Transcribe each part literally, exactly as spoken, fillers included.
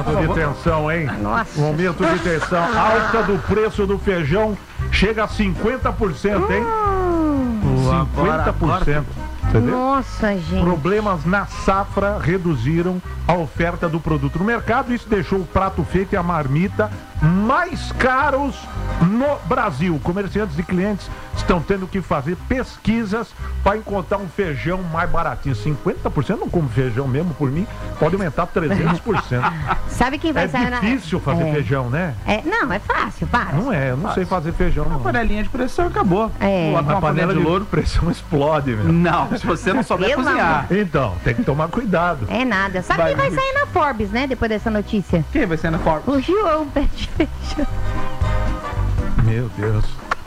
de tensão, hein? Nossa. Momento de tensão. Alta do preço do feijão chega a cinquenta por cento, hein? Hum. cinquenta por cento. Entendeu? Nossa, gente. Problemas na safra reduziram a oferta do produto no mercado. Isso deixou o prato feito e a marmita mais caros no Brasil. Comerciantes e clientes estão tendo que fazer pesquisas para encontrar um feijão mais baratinho. cinquenta por cento não como feijão mesmo, por mim, pode aumentar trezentos por cento. Sabe quem vai É sair na... difícil fazer é. feijão, né? É, não, é fácil, para. Não é, eu não sei fazer feijão, Uma não. panelinha de pressão acabou. É. Bota Uma uma panela de louro. pressão explode, meu. Não, se você não souber Pelo cozinhar. Então, tem que tomar cuidado. É nada. Sabe Vai, quem vai bicho. sair na Forbes, né? Depois dessa notícia? Quem vai ser na Forbes? O João Pé de Feijão. Meu Deus.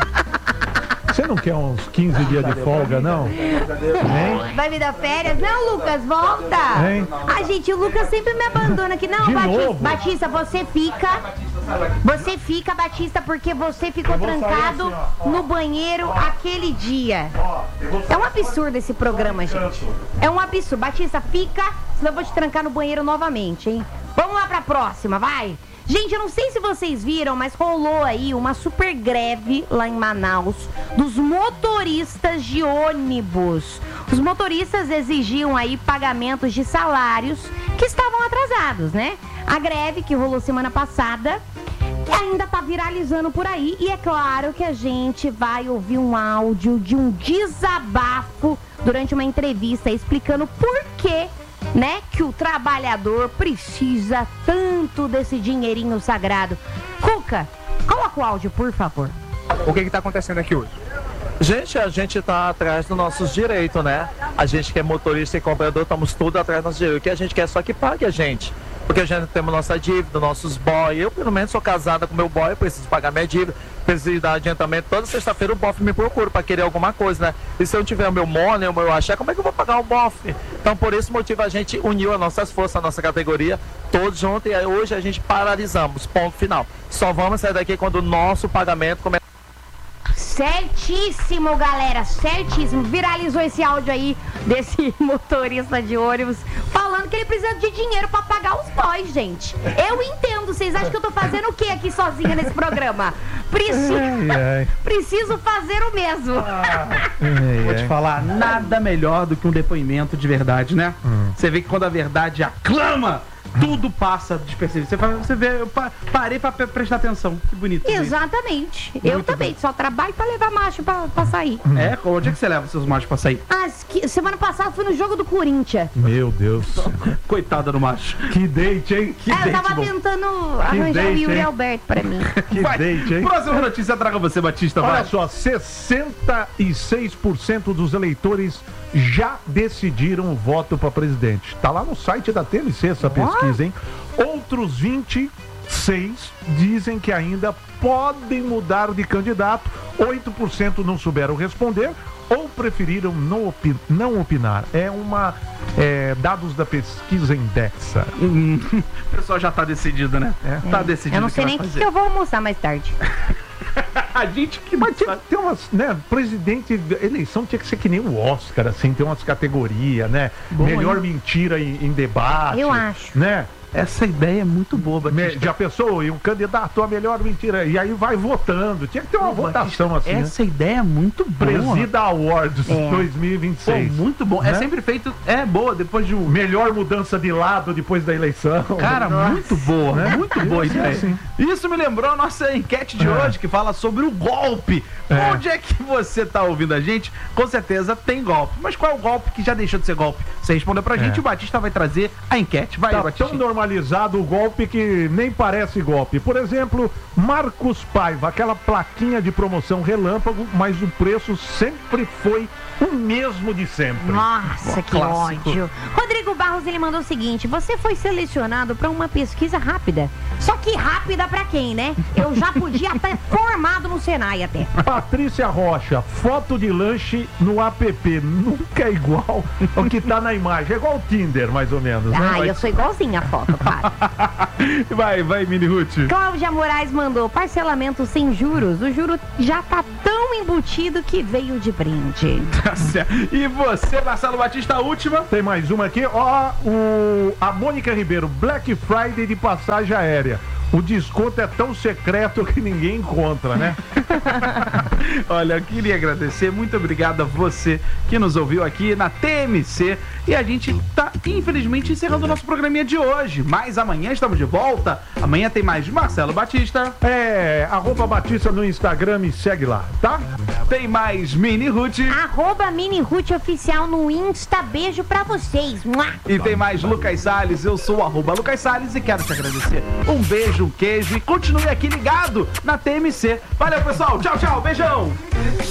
Você não quer uns quinze dias de folga, não? Hein? Vai me dar férias? Não, Lucas, volta! Hein? Ah, gente, o Lucas sempre me abandona aqui. Não, De Batista, novo? Batista, você fica. Você fica, Batista, porque você ficou Eu vou sair trancado assim, ó. Ó. no banheiro aquele dia. Ó, eu vou É um sair absurdo esse programa, gente. É um absurdo. Batista, fica, senão eu vou te trancar no banheiro novamente, hein? Vamos lá pra próxima, vai! Gente, eu não sei se vocês viram, mas rolou aí uma super greve lá em Manaus dos motoristas de ônibus. Os motoristas exigiam aí pagamentos de salários que estavam atrasados, né? A greve que rolou semana passada ainda tá viralizando por aí e é claro que a gente vai ouvir um áudio de um desabafo durante uma entrevista explicando por que, né, que o trabalhador precisa tanto desse dinheirinho sagrado. Cuca, coloca o áudio, por favor. O que está acontecendo aqui hoje? Gente, a gente está atrás dos nossos direitos, né? A gente que é motorista e comprador, estamos todos atrás dos nossos direitos. O que a gente quer é só que pague a gente. Porque a gente temos nossa dívida, nossos boy. Eu, pelo menos, sou casada com meu boy, eu preciso pagar minha dívida, preciso dar adiantamento. Toda sexta-feira o bofe me procura para querer alguma coisa, né? E se eu tiver o meu money, o meu axé, como é que eu vou pagar o bofe? Então, por esse motivo, a gente uniu as nossas forças, a nossa categoria, todos juntos, e aí hoje a gente paralisamos, ponto final. Só vamos sair daqui quando o nosso pagamento começar. Certíssimo, galera, certíssimo. Viralizou esse áudio aí desse motorista de ônibus falando que ele precisa de dinheiro pra pagar os boys, gente. Eu entendo, vocês acham que eu tô fazendo o que aqui sozinha nesse programa? Preciso, Ai, ai. preciso fazer o mesmo. Vou te falar, nada melhor do que um depoimento de verdade, né? Você vê que quando a verdade aclama, tudo passa despercebido. Você, fala- você vê, eu pa- parei pra pe- prestar atenção. Que bonito. isso. Exatamente. Eu também, só trabalho pra levar macho pra, pra sair. É, onde é que você leva seus machos pra sair? As que- semana passada fui no jogo do Corinthians. Meu Deus. Coitada do macho. Que date, hein? Que É, eu date tava bom. tentando arranjar date, o Yuri hein? Alberto pra mim. Que Vai. date, hein? Próxima notícia traga você, Batista. Olha Vai. só, sessenta e seis por cento dos eleitores já decidiram o voto para presidente. Tá lá no site da T M C essa pesquisa, hein? Outros vinte e seis dizem que ainda podem mudar de candidato. oito por cento não souberam responder ou preferiram não, opi- não opinar. É uma... é, dados da pesquisa Indexa. Hum, o pessoal já tá decidido, né? É. Tá decidido. Eu não o sei que nem o vai que, fazer. que eu vou almoçar mais tarde. A gente que Mas tem, tem umas, né, presidente, eleição tinha que ser que nem o Oscar, assim, tem umas categorias, né? Bom, Melhor hein? mentira em, em debate. Eu acho. Né? Essa ideia é muito boa, Me- Batista. Já pensou? E um candidato a melhor mentira. E aí vai votando. Tinha que ter uma Pô, votação Batista, assim. Essa ideia é muito Né? boa. Presida Awards É. dois mil e vinte e Pô, seis. muito bom. É Né? sempre feito. É boa, depois de um. Melhor mudança de lado depois da eleição. Cara, muito boa, Né? muito boa Isso, ideia. sim. Isso me lembrou a nossa enquete de É. hoje, que fala sobre o golpe. É. Onde é que você tá ouvindo a gente? Com certeza tem golpe. Mas qual é o golpe que já deixou de ser golpe? Você respondeu pra gente É. e o Batista vai trazer a enquete. Vai, Tá Batista. tão normalizado o golpe que nem parece golpe. Por exemplo, Marcos Paiva, aquela plaquinha de promoção relâmpago, mas o preço sempre foi o mesmo de sempre. Nossa, que Clássico. ódio. Rodrigo Barros, ele mandou o seguinte: você foi selecionado para uma pesquisa rápida. Só que rápida pra quem, né? Eu já podia estar formado no Senai até. Patrícia Rocha, foto de lanche no app. Nunca é igual ao que tá na imagem. É igual o Tinder, mais ou menos, né? Ah, eu sou igualzinha a foto, claro. Vai, vai, Mini Ruth. Cláudia Moraes mandou parcelamento sem juros. O juro já tá tão embutido que veio de brinde. Tá certo. E você, Marcelo Batista, a última? Tem mais uma aqui. Ó, o, a Mônica Ribeiro, Black Friday de passagem aérea. O desconto é tão secreto que ninguém encontra, né? Olha, eu queria agradecer, muito obrigado a você que nos ouviu aqui na T M C. E a gente tá, infelizmente, encerrando o nosso programinha de hoje. Mas amanhã estamos de volta. Amanhã tem mais de Marcelo Batista. É, arroba Batista no Instagram, me segue lá, tá? Tem mais Mini Ruth. Arroba Mini Ruth Oficial no Insta. Beijo pra vocês. Mua. E tem mais Lucas Salles. Eu sou o arroba Lucas Salles e quero te agradecer. Um beijo, um queijo e continue aqui ligado na T M C. Valeu, pessoal. Tchau, tchau. Beijão.